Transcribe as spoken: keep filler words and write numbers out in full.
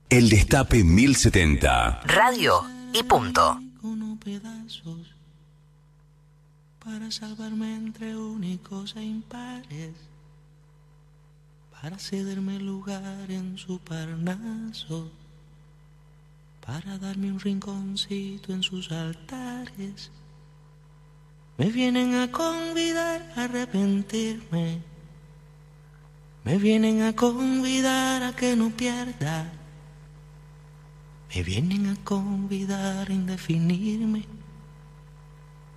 El Destape mil setenta. Radio y punto. Pedazos para salvarme entre únicos e impares, para cederme lugar en su Parnaso, para darme un rinconcito en sus altares. Me vienen a convidar a arrepentirme, me vienen a convidar a que no pierda, me vienen a convidar a indefinirme.